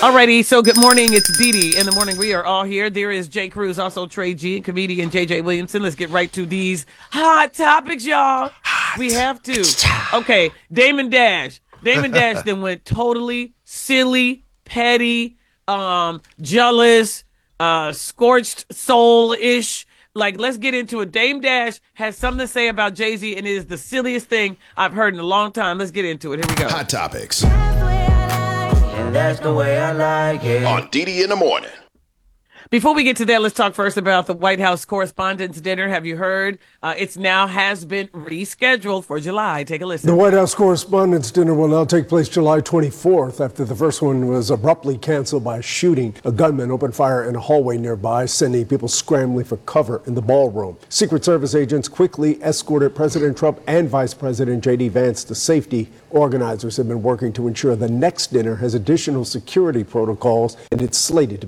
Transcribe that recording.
Alrighty, so good morning. It's Dee Dee in the morning. We are all here. There is Jay Cruz, also Trey G, and comedian JJ Williamson. Let's get right to these hot topics, y'all. We have to. Okay, Damon Dash. Damon Dash then went totally silly, petty, jealous, scorched soul-ish. Like, let's get into it. Dame Dash has something to say about Jay-Z, and it is the silliest thing I've heard in a long time. Let's get into it. Here we go. Hot Topics And that's the way I like it. on DD in the morning. Before we get to that, let's talk first about the White House Correspondents' Dinner. Have you heard? It's now has been rescheduled for July. Take a listen. The White House Correspondents' Dinner will now take place July 24th after the first one was abruptly canceled by a shooting. A gunman opened fire in a hallway nearby, sending people scrambling for cover in the ballroom. Secret Service agents quickly escorted President Trump and Vice President J.D. Vance to safety. Organizers have been working to ensure the next dinner has additional security protocols, and it's slated to